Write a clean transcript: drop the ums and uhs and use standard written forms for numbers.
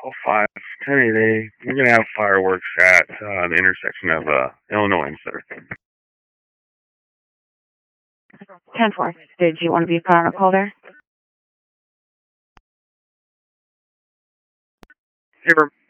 5, 10-8A. We're going to have fireworks at the intersection of Illinois and Sutter. 10-4. Did you want to be put on a call there? Here.